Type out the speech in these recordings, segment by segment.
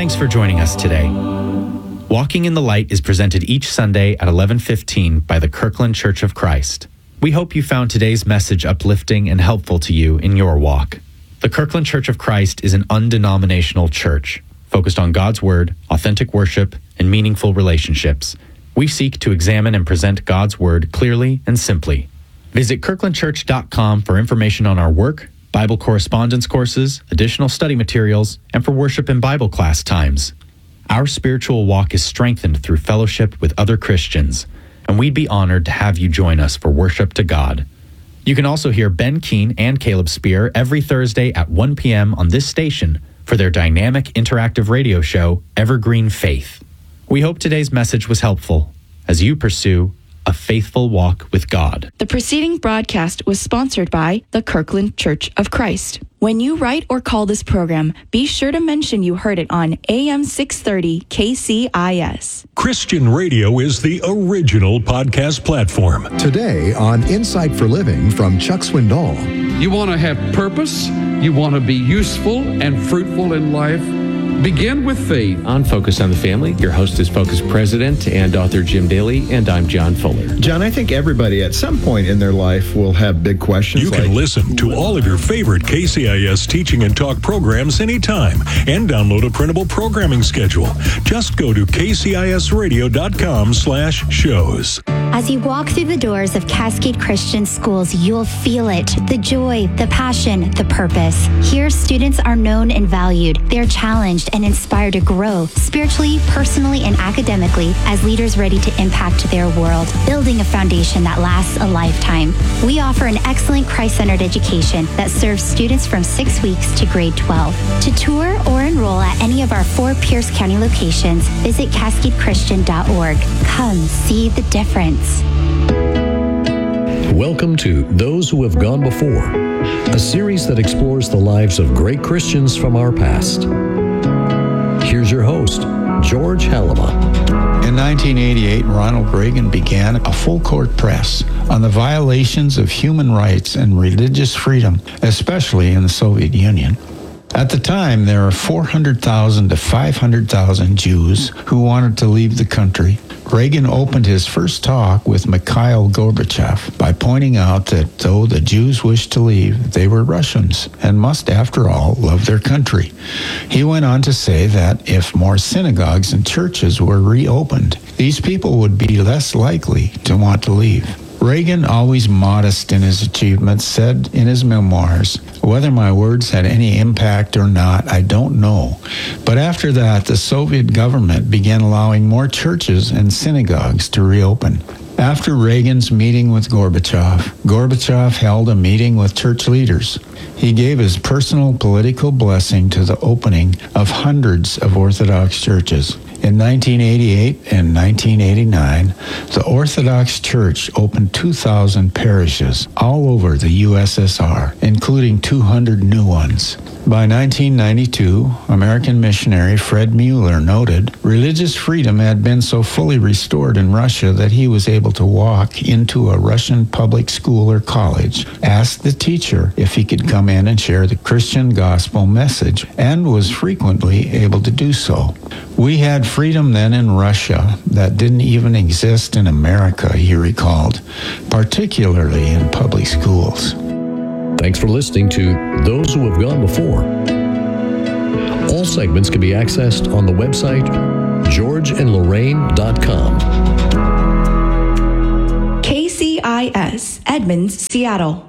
Thanks for joining us today. Walking in the Light is presented each Sunday at 11:15 by the Kirkland Church of Christ. We hope you found today's message uplifting and helpful to you in your walk. The Kirkland Church of Christ is an undenominational church focused on God's Word, authentic worship, and meaningful relationships. We seek to examine and present God's Word clearly and simply. Visit kirklandchurch.com for information on our work, Bible correspondence courses, additional study materials, and for worship and Bible class times. Our spiritual walk is strengthened through fellowship with other Christians, and we'd be honored to have you join us for worship to God. You can also hear Ben Keene and Caleb Spear every Thursday at 1 p.m. on this station for their dynamic interactive radio show, Evergreen Faith. We hope today's message was helpful as you pursue a faithful walk with God. The preceding broadcast was sponsored by the Kirkland Church of Christ. When you write or call this program, be sure to mention you heard it on AM 630 KCIS. Christian radio is the original podcast platform. Today on Insight for Living from Chuck Swindoll. You want to have purpose, you want to be useful and fruitful in life, begin with faith. On Focus on the Family, your host is Focus President and author Jim Daly, and I'm John Fuller. John, I think everybody at some point in their life will have big questions. You can listen to all of your favorite KCIS teaching and talk programs anytime and download a printable programming schedule. Just go to kcisradio.com/shows. As you walk through the doors of Cascade Christian Schools, you'll feel it. The joy, the passion, the purpose. Here, students are known and valued. They're challenged and inspired to grow spiritually, personally, and academically as leaders ready to impact their world, building a foundation that lasts a lifetime. We offer an excellent Christ-centered education that serves students from 6 weeks to grade 12. To tour or enroll at any of our 4 Pierce County locations, visit CascadeChristian.org. Come see the difference. Welcome to Those Who Have Gone Before, a series that explores the lives of great Christians from our past. Here's your host, George Halama. In 1988, Ronald Reagan began a full-court press on the violations of human rights and religious freedom, especially in the Soviet Union. At the time, there were 400,000 to 500,000 Jews who wanted to leave the country. Reagan opened his first talk with Mikhail Gorbachev by pointing out that though the Jews wished to leave, they were Russians and must, after all, love their country. He went on to say that if more synagogues and churches were reopened, these people would be less likely to want to leave. Reagan, always modest in his achievements, said in his memoirs, "Whether my words had any impact or not, I don't know. But after that, the Soviet government began allowing more churches and synagogues to reopen." After Reagan's meeting with Gorbachev, Gorbachev held a meeting with church leaders. He gave his personal political blessing to the opening of hundreds of Orthodox churches. In 1988 and 1989, the Orthodox Church opened 2,000 parishes all over the USSR, including 200 new ones. By 1992, American missionary Fred Mueller noted religious freedom had been so fully restored in Russia that he was able to walk into a Russian public school or college, ask the teacher if he could come in and share the Christian gospel message, and was frequently able to do so. We had freedom then in Russia that didn't even exist in America, he recalled, particularly in public schools. Thanks for listening to Those Who Have Gone Before. All segments can be accessed on the website georgeandlorraine.com. KCIS, Edmonds, Seattle.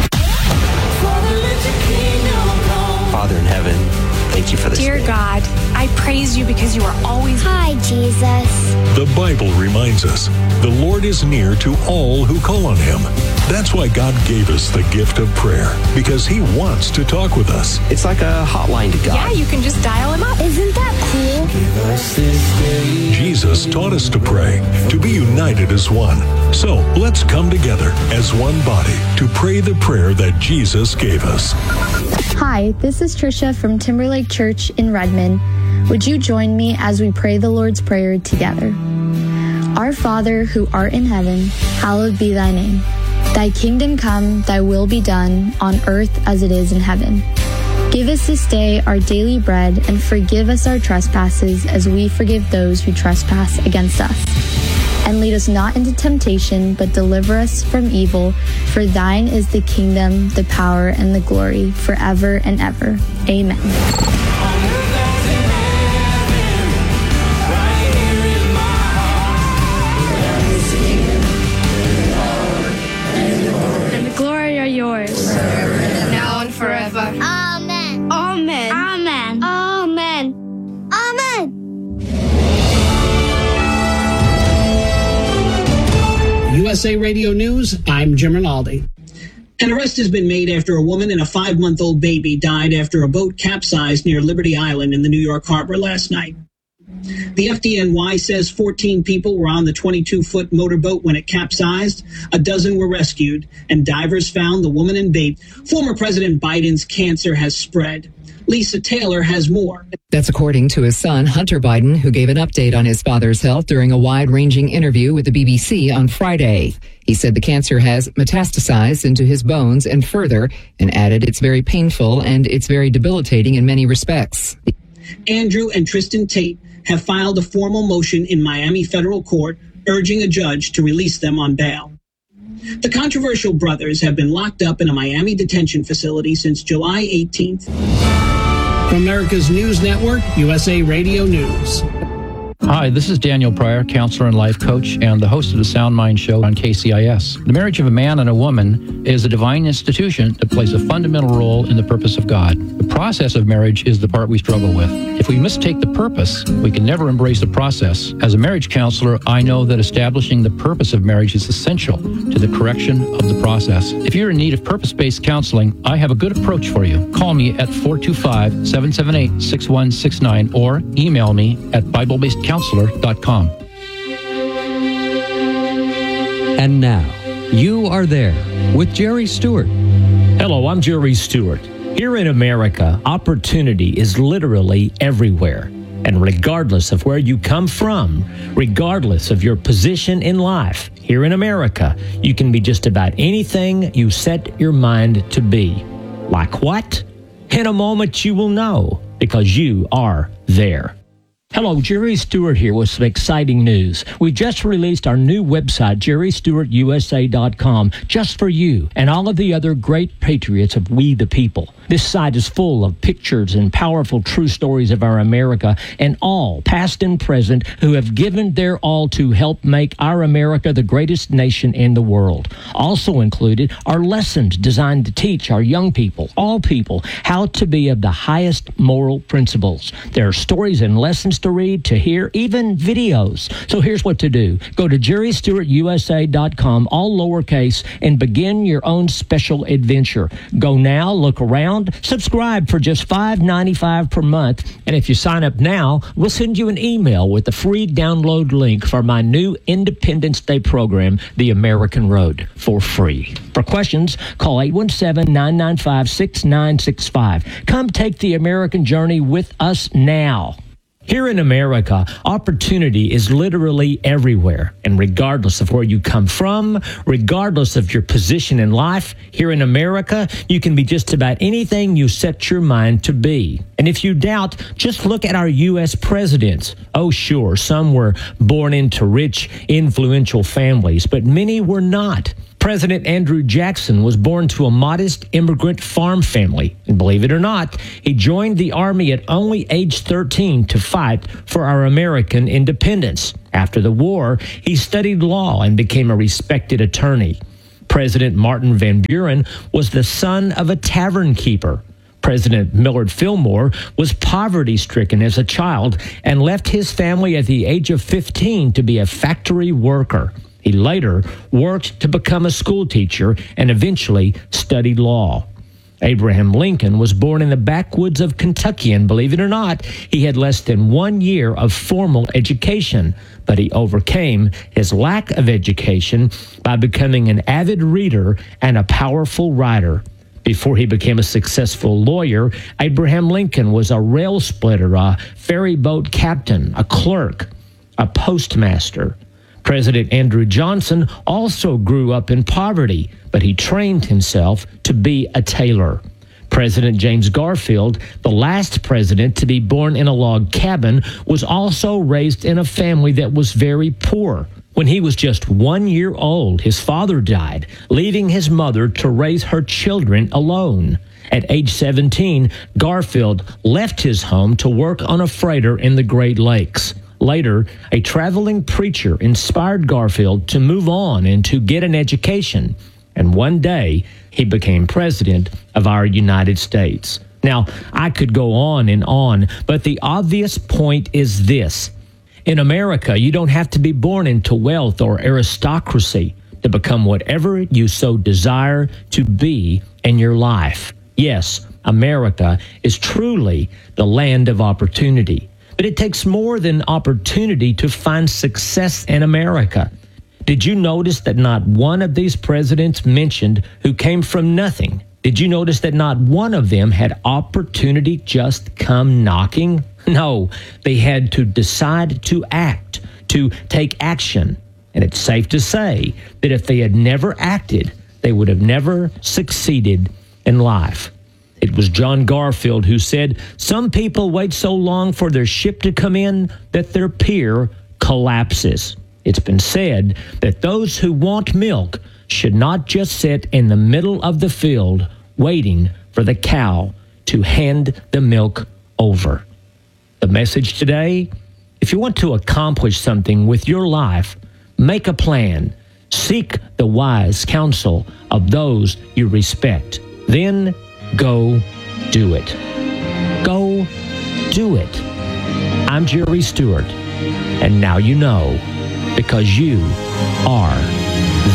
Father in heaven, thank you for this Dear day. God, I praise you because you are always... Hi, Jesus. The Bible reminds us the Lord is near to all who call on Him. That's why God gave us the gift of prayer, because He wants to talk with us. It's like a hotline to God. Yeah, you can just dial Him up. Isn't that cool? Jesus taught us to pray, to be united as one. So let's come together as one body to pray the prayer that Jesus gave us. Hi, this is Trisha from Timberlake Church in Redmond. Would you join me as we pray the Lord's Prayer together? Our Father, who art in heaven, hallowed be thy name. Thy kingdom come, thy will be done, on earth as it is in heaven. Give us this day our daily bread, and forgive us our trespasses as we forgive those who trespass against us. And lead us not into temptation, but deliver us from evil. For thine is the kingdom, the power, and the glory, forever and ever. Amen. And the glory are yours, now and forever. Amen. Amen. Amen. Amen. Amen. USA Radio News, I'm Jim Rinaldi. An arrest has been made after a woman and a 5-month-old baby died after a boat capsized near Liberty Island in the New York Harbor last night. The FDNY says 14 people were on the 22-foot motorboat when it capsized. A dozen were rescued, and divers found the woman and baby. Former President Biden's cancer has spread. Lisa Taylor has more. That's according to his son, Hunter Biden, who gave an update on his father's health during a wide-ranging interview with the BBC on Friday. He said the cancer has metastasized into his bones and further, and added it's very painful and it's very debilitating in many respects. Andrew and Tristan Tate have filed a formal motion in Miami federal court urging a judge to release them on bail. The controversial brothers have been locked up in a Miami detention facility since July 18th. From America's News Network, USA Radio News. Hi, this is Daniel Pryor, counselor and life coach, and the host of the Sound Mind Show on KCIS. The marriage of a man and a woman is a divine institution that plays a fundamental role in the purpose of God. The process of marriage is the part we struggle with. If we mistake the purpose, we can never embrace the process. As a marriage counselor, I know that establishing the purpose of marriage is essential to the correction of the process. If you're in need of purpose-based counseling, I have a good approach for you. Call me at 425-778-6169 or email me at BibleBasedCounselor.com. And now, You Are There with Jerry Stewart. Hello, I'm Jerry Stewart. Here in America, opportunity is literally everywhere. And regardless of where you come from, regardless of your position in life, here in America, you can be just about anything you set your mind to be. Like what? In a moment you will know, because you are there. Hello, Jerry Stewart here with some exciting news. We just released our new website, JerryStewartUSA.com, just for you and all of the other great patriots of We the People. This site is full of pictures and powerful true stories of our America and all, past and present, who have given their all to help make our America the greatest nation in the world. Also included are lessons designed to teach our young people, all people, how to be of the highest moral principles. There are stories and lessons to read, to hear, even videos. So here's what to do. Go to JerryStewartUSA.com, all lowercase, and begin your own special adventure. Go now, look around, subscribe for just $5.95 per month, and if you sign up now, we'll send you an email with the free download link for my new Independence Day program, The American Road, for free. For questions, call 817-995-6965. Come take the American journey with us now. Here in America, opportunity is literally everywhere. And regardless of where you come from, regardless of your position in life, here in America, you can be just about anything you set your mind to be. And if you doubt, just look at our U.S. presidents. Oh, sure, some were born into rich, influential families, but many were not. President Andrew Jackson was born to a modest immigrant farm family. And believe it or not, he joined the Army at only age 13 to fight for our American independence. After the war, he studied law and became a respected attorney. President Martin Van Buren was the son of a tavern keeper. President Millard Fillmore was poverty-stricken as a child and left his family at the age of 15 to be a factory worker. He later worked to become a school teacher and eventually studied law. Abraham Lincoln was born in the backwoods of Kentucky, and believe it or not, he had less than 1 year of formal education, but he overcame his lack of education by becoming an avid reader and a powerful writer. Before he became a successful lawyer, Abraham Lincoln was a rail splitter, a ferry boat captain, a clerk, a postmaster. President Andrew Johnson also grew up in poverty, but he trained himself to be a tailor. President James Garfield, the last president to be born in a log cabin, was also raised in a family that was very poor. When he was just 1 year old, his father died, leaving his mother to raise her children alone. At age 17, Garfield left his home to work on a freighter in the Great Lakes. Later, a traveling preacher inspired Garfield to move on and to get an education. And one day, he became president of our United States. Now, I could go on, but the obvious point is this. In America, you don't have to be born into wealth or aristocracy to become whatever you so desire to be in your life. Yes, America is truly the land of opportunity, but it takes more than opportunity to find success in America. Did you notice that not one of these presidents mentioned who came from nothing? Did you notice that not one of them had opportunity just come knocking? No, they had to decide to act, to take action. And it's safe to say that if they had never acted, they would have never succeeded in life. It was John Garfield who said, "Some people wait so long for their ship to come in that their pier collapses." It's been said that those who want milk should not just sit in the middle of the field waiting for the cow to hand the milk over. The message today, if you want to accomplish something with your life, make a plan. Seek the wise counsel of those you respect. Then go do it. Go do it. I'm Jerry Stewart, and now you know, because you are